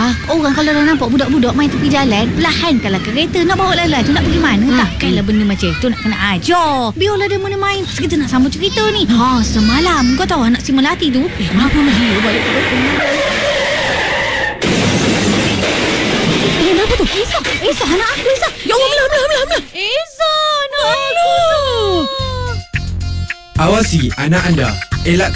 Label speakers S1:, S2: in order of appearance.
S1: Orang kalau dah nampak budak-budak main tepi jalan, perlahankanlah kereta nak bawa Lala tu nak pergi mana. Takkanlah benda macam tu nak kena ajar. Biarlah dia mana main. Kita nak sambung cerita ni. Semalam kau tahu anak si Melati tu kenapa dia balik ke kenapa tu? Isa, anak aku Isa. Ya Allah, belah. Isa, anak aku.
S2: Awasi anak anda. Elakkan